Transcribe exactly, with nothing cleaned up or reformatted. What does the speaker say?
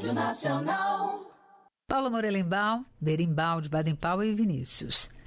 Rádio Nacional. Paula Morelenbaum, Berimbau de Baden-Powell e Vinícius.